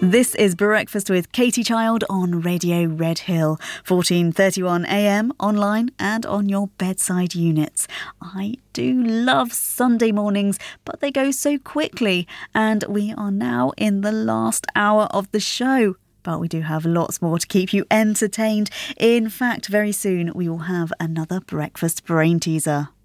This is Breakfast with Katie Child on Radio Red Hill, 14:31 a.m. online and on your bedside units. I do love Sunday mornings, but they go so quickly, and we are now in the last hour of the show. But we do have lots more to keep you entertained. In fact, very soon we will have another breakfast brain teaser.